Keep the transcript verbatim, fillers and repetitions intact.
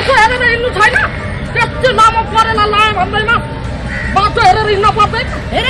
बाटो हेरेर हिँड्नु छैन त्यस्तो लामो परेला लायो भन्दैमा बाटो हेरेर हिँड्न पर्दैन हेर